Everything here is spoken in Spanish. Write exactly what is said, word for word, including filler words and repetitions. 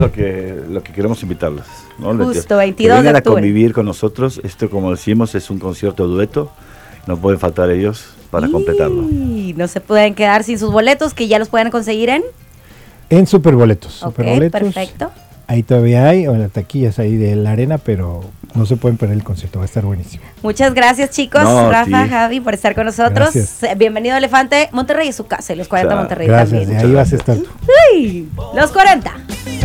Lo que, lo que queremos invitarlos, ¿no? Justo, que veintidós de vengan a octubre. convivir con nosotros. Esto, como decimos, es un concierto dueto. No pueden faltar ellos para y completarlo. No se pueden quedar sin sus boletos, que ya los pueden conseguir en... En Superboletos. Ok, Superboletos. perfecto. Ahí todavía hay, o en las taquillas ahí de la arena, pero no se pueden perder el concierto, va a estar buenísimo. Muchas gracias, chicos, No, Rafa, sí. Javi, por estar con nosotros. Gracias. Bienvenido, Elefante. Monterrey es su casa, y los cuarenta Claro. Monterrey Gracias, también. de ahí vas a estar tú. Uy, los cuarenta.